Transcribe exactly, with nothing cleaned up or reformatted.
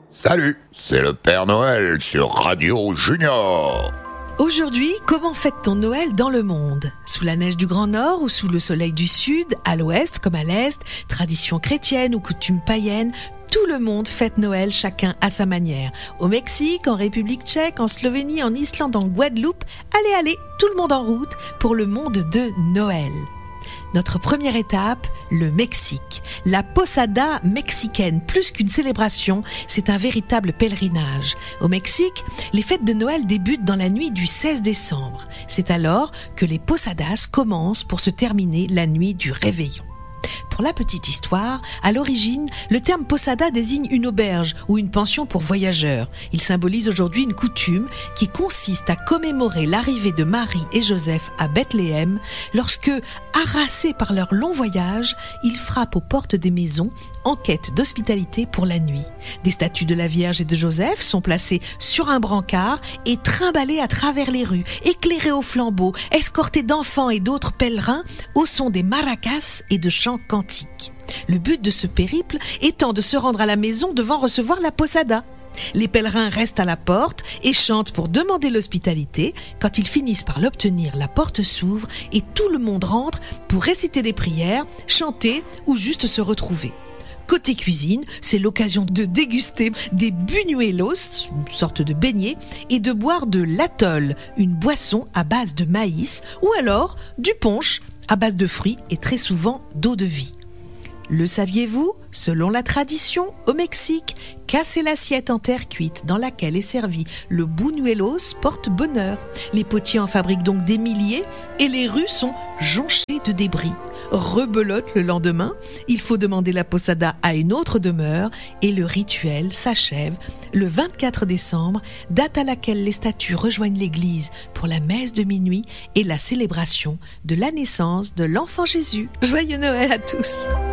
Salut, c'est le Père Noël sur Radio Junior. Aujourd'hui, comment fête-t-on Noël dans le monde ? Sous la neige du Grand Nord ou sous le soleil du Sud, à l'Ouest comme à l'Est, tradition chrétienne ou coutume païenne, tout le monde fête Noël chacun à sa manière. Au Mexique, en République tchèque, en Slovénie, en Islande, en Guadeloupe, allez, allez, tout le monde en route pour le monde de Noël. Notre première étape, le Mexique. La Posada mexicaine, plus qu'une célébration, c'est un véritable pèlerinage. Au Mexique, les fêtes de Noël débutent dans la nuit du seize décembre. C'est alors que les posadas commencent pour se terminer la nuit du réveillon. Pour la petite histoire, à l'origine, le terme posada désigne une auberge ou une pension pour voyageurs. Il symbolise aujourd'hui une coutume qui consiste à commémorer l'arrivée de Marie et Joseph à Bethléem lorsque, harassés par leur long voyage, ils frappent aux portes des maisons en quête d'hospitalité pour la nuit. Des statues de la Vierge et de Joseph sont placées sur un brancard et trimballées à travers les rues, éclairées au flambeau, escortées d'enfants et d'autres pèlerins au son des maracas et de chants cantiques. Le but de ce périple étant de se rendre à la maison devant recevoir la posada. Les pèlerins restent à la porte et chantent pour demander l'hospitalité. Quand ils finissent par l'obtenir, la porte s'ouvre et tout le monde rentre pour réciter des prières, chanter ou juste se retrouver. Côté cuisine, c'est l'occasion de déguster des buñuelos, une sorte de beignet, et de boire de l'atole, une boisson à base de maïs, ou alors du punch à base de fruits et très souvent d'eau de vie. Le saviez-vous ? Selon la tradition, au Mexique, casser l'assiette en terre cuite dans laquelle est servi le buñuelos porte bonheur. Les potiers en fabriquent donc des milliers et les rues sont jonchées de débris. Rebelote le lendemain, il faut demander la posada à une autre demeure et le rituel s'achève le vingt-quatre décembre, date à laquelle les statues rejoignent l'église pour la messe de minuit et la célébration de la naissance de l'enfant Jésus. Joyeux Noël à tous!